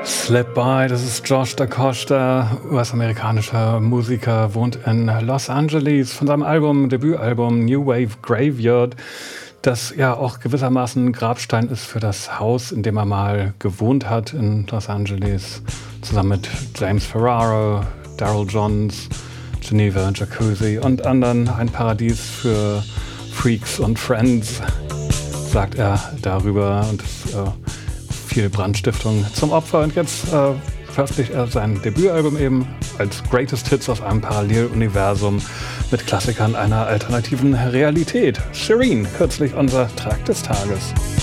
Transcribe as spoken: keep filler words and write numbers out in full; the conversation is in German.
Slip By, das ist Josh DaCosta, U S-amerikanischer Musiker, wohnt in Los Angeles. Von seinem Album, Debütalbum New Wave Graveyard, das ja auch gewissermaßen Grabstein ist für das Haus, in dem er mal gewohnt hat in Los Angeles, zusammen mit James Ferraro, Daryl Johns, Geneva Jacuzzi und anderen. Ein Paradies für Freaks und Friends, sagt er darüber, und ist äh, viel Brandstiftung zum Opfer. Und jetzt äh, veröffentlicht er sein Debütalbum eben als Greatest Hits aus einem Paralleluniversum mit Klassikern einer alternativen Realität. Shireen, kürzlich unser Track des Tages.